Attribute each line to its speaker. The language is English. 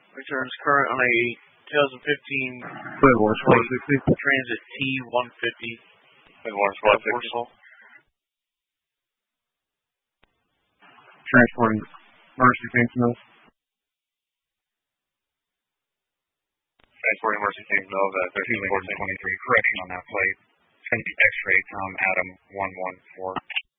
Speaker 1: Returns current on a 2015
Speaker 2: Wars 460.
Speaker 1: Transit T150.
Speaker 3: Wars 460.
Speaker 2: Transporting Mercy Kings Mills.
Speaker 3: Transporting Mercy Kings Mills at 13-23. Correction on that plate. It's going to be X-ray Tom Adam 114.